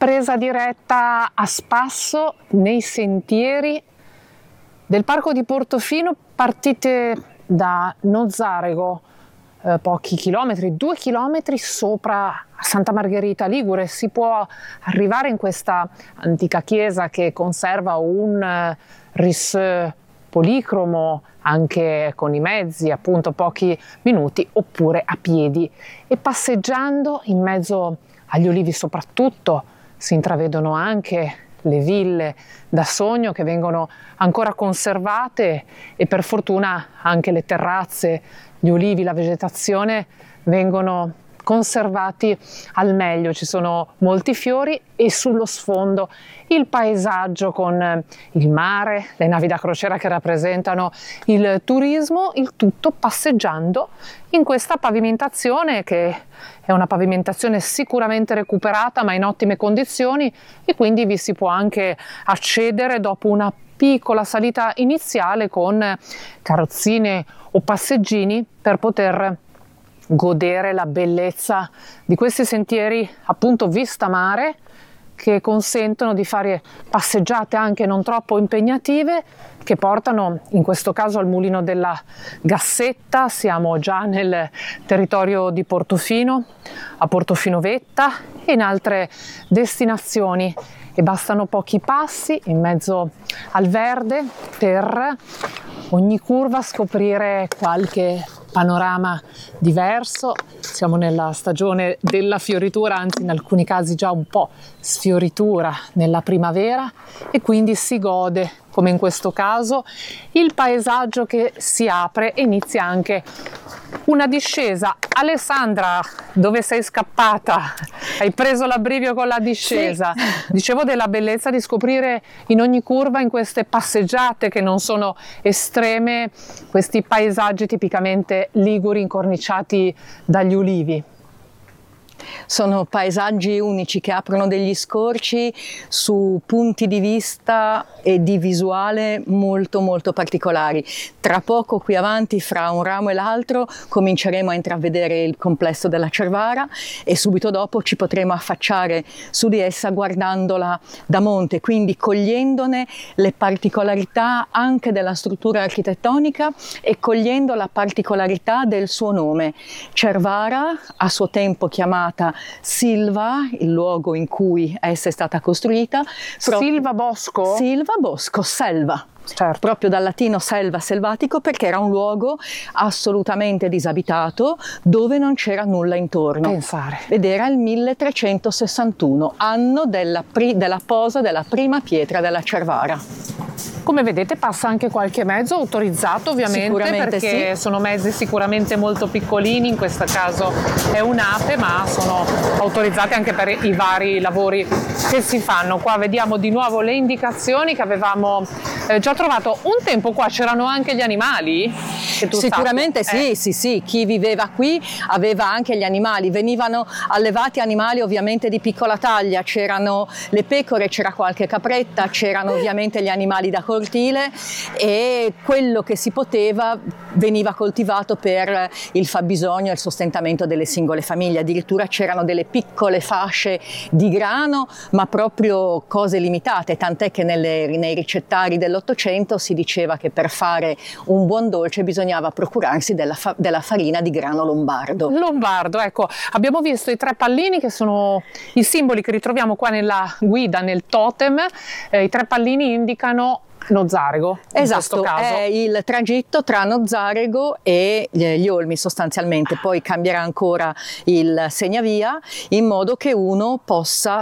presa diretta a spasso nei sentieri del parco di Portofino. Partite da Nozzarego, pochi chilometri, 2 chilometri sopra Santa Margherita Ligure. Si può arrivare in questa antica chiesa che conserva un rissò policromo, anche con i mezzi, appunto pochi minuti, oppure a piedi, e passeggiando in mezzo agli ulivi soprattutto si intravedono anche le ville da sogno che vengono ancora conservate, e per fortuna anche le terrazze, gli ulivi, la vegetazione vengono conservati al meglio. Ci sono molti fiori e sullo sfondo il paesaggio con il mare, le navi da crociera che rappresentano il turismo, il tutto passeggiando in questa pavimentazione, che è una pavimentazione sicuramente recuperata ma in ottime condizioni, e quindi vi si può anche accedere dopo una piccola salita iniziale con carrozzine o passeggini per poter godere la bellezza di questi sentieri, appunto vista mare, che consentono di fare passeggiate anche non troppo impegnative, che portano in questo caso al mulino della Gassetta. Siamo già nel territorio di Portofino, a Portofino Vetta e in altre destinazioni, e bastano pochi passi in mezzo al verde per ogni curva scoprire qualche panorama diverso. Siamo nella stagione della fioritura, anzi in alcuni casi già un po' sfioritura nella primavera, e quindi si gode, come in questo caso, il paesaggio che si apre e inizia anche una discesa. Alessandra, dove sei scappata? Hai preso l'abbrivio con la discesa. Sì. Dicevo della bellezza di scoprire in ogni curva, in queste passeggiate che non sono estreme, questi paesaggi tipicamente liguri incorniciati dagli ulivi. Sono paesaggi unici che aprono degli scorci su punti di vista e di visuale molto molto particolari. Tra poco qui avanti, fra un ramo e l'altro, cominceremo a intravedere il complesso della Cervara, e subito dopo ci potremo affacciare su di essa guardandola da monte, quindi cogliendone le particolarità anche della struttura architettonica e cogliendo la particolarità del suo nome. Cervara, a suo tempo chiamata Silva, il luogo in cui essa è stata costruita. Silva Bosco? Silva Bosco, selva. Certo. Proprio dal latino selva, selvatico, perché era un luogo assolutamente disabitato dove non c'era nulla intorno. Pensare. Ed era il 1361, anno della posa della prima pietra della Cervara. Come vedete passa anche qualche mezzo autorizzato, ovviamente, perché sì, sono mezzi sicuramente molto piccolini, in questo caso è un'ape, ma sono autorizzati anche per i vari lavori che si fanno. Qua vediamo di nuovo le indicazioni che avevamo già trovato. Un tempo qua c'erano anche gli animali? Che tu sicuramente sappia. Sì, chi viveva qui aveva anche gli animali, venivano allevati animali ovviamente di piccola taglia, c'erano le pecore, c'era qualche capretta, c'erano ovviamente gli animali da cortile, e quello che si poteva veniva coltivato per il fabbisogno e il sostentamento delle singole famiglie. Addirittura c'erano delle piccole fasce di grano, ma proprio cose limitate, tant'è che nei ricettari dell'Ottocento si diceva che per fare un buon dolce bisognava procurarsi della farina di grano lombardo. Lombardo, ecco, abbiamo visto i 3 pallini che sono i simboli che ritroviamo qua nella guida, nel totem. I 3 pallini indicano Nozzarego, in questo caso. È il tragitto tra Nozzarego e gli Olmi sostanzialmente, poi cambierà ancora il segnavia in modo che uno possa